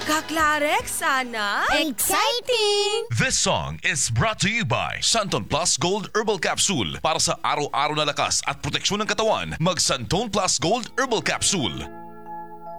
Kaklarek, sana? Exciting! This song is brought to you by Santon Plus Gold Herbal Capsule. Para sa araw-araw na lakas at proteksyon ng katawan, mag Santon Plus Gold Herbal Capsule.